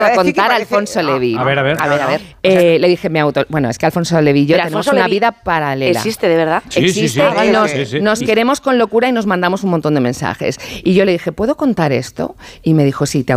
contar a Alfonso Levy. A ver. Le dije, bueno, es que Alfonso Levy y yo tenemos una vida paralela. ¿Existe de verdad? Existe, nos queremos con locura y nos mandamos un montón de mensajes. Y yo le dije, ¿puedo contar esto? Y me dijo, sí, te